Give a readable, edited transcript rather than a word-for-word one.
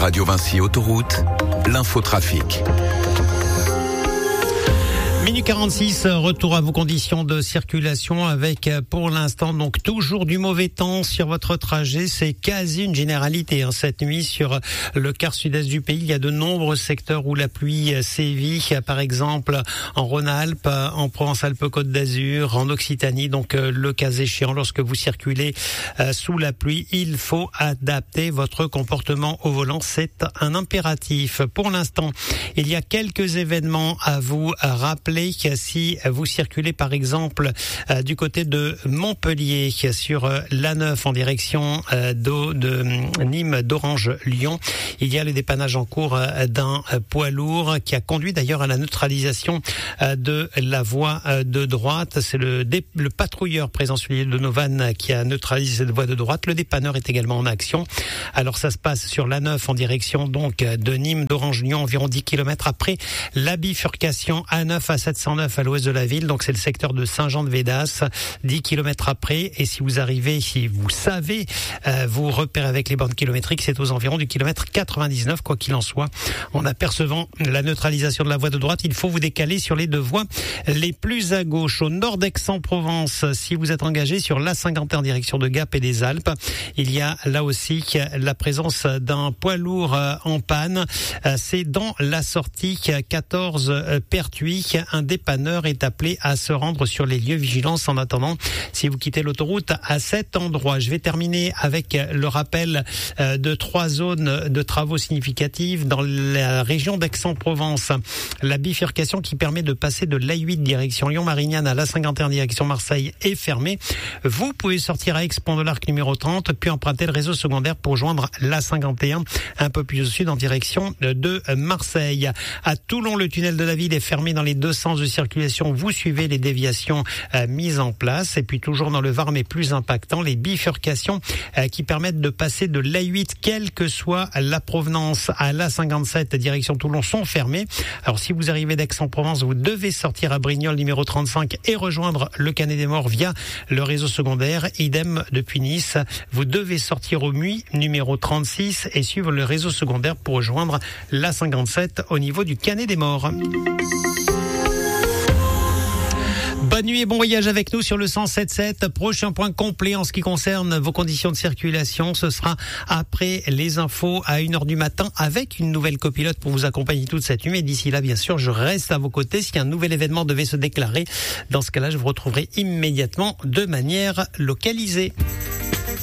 Radio Vinci Autoroute, l'infotrafic. Minute 46, retour à vos conditions de circulation avec pour l'instant donc toujours du mauvais temps sur votre trajet. C'est quasi une généralité cette nuit sur le quart sud-est du pays. Il y a de nombreux secteurs où la pluie sévit, par exemple en Rhône-Alpes, en Provence-Alpes-Côte d'Azur, en Occitanie. Donc le cas échéant, lorsque vous circulez sous la pluie, il faut adapter votre comportement au volant. C'est un impératif. Pour l'instant, il y a quelques événements à vous rappeler. Si vous circulez par exemple du côté de Montpellier sur l'A9 en direction de Nîmes d'Orange-Lyon, il y a le dépannage en cours d'un poids lourd qui a conduit d'ailleurs à la neutralisation de la voie de droite. C'est le patrouilleur présent sur l'île de Novane qui a neutralisé cette voie de droite. Le dépanneur est également en action. Alors ça se passe sur l'A9 en direction donc de Nîmes d'Orange-Lyon, environ 10 km après la bifurcation A9 à 709 à l'ouest de la ville. Donc c'est le secteur de Saint-Jean-de-Védas, 10 km après. Et si vous arrivez, si vous savez vous repérer avec les bornes kilométriques, c'est aux environs du kilomètre 99. Quoi qu'il en soit, en apercevant la neutralisation de la voie de droite, il faut vous décaler sur les deux voies les plus à gauche. Au nord d'Aix-en-Provence, si vous êtes engagé sur l'A51 en direction de Gap et des Alpes, il y a là aussi la présence d'un poids lourd en panne. C'est dans la sortie 14 Pertuis. Un dépanneur est appelé à se rendre sur les lieux. Vigilance en attendant si vous quittez l'autoroute à cet endroit. Je vais terminer avec le rappel de 3 zones de travaux significatifs dans la région d'Aix-en-Provence. La bifurcation qui permet de passer de l'A8 direction Lyon-Marignane à l'A51 direction Marseille est fermée. Vous pouvez sortir à Aix-Pont de l'Arc numéro 30 puis emprunter le réseau secondaire pour joindre l'A51 un peu plus au sud en direction de Marseille. À Toulon, le tunnel de la ville est fermé dans les deux sens de circulation. Vous suivez les déviations mises en place. Et puis toujours dans le Var, mais plus impactant, les bifurcations qui permettent de passer de l'A8, quelle que soit la provenance, à l'A57 direction Toulon sont fermées. Alors si vous arrivez d'Aix-en-Provence, vous devez sortir à Brignoles numéro 35 et rejoindre le Canet des Morts via le réseau secondaire. Idem depuis Nice. Vous devez sortir au Muy numéro 36 et suivre le réseau secondaire pour rejoindre l'A57 au niveau du Canet des Morts. Bonne nuit et bon voyage avec nous sur le 107.7. Prochain point complet en ce qui concerne vos conditions de circulation. Ce sera après les infos à 1h du matin avec une nouvelle copilote pour vous accompagner toute cette nuit. Mais d'ici là, bien sûr, je reste à vos côtés. Si un nouvel événement devait se déclarer, dans ce cas-là, je vous retrouverai immédiatement de manière localisée.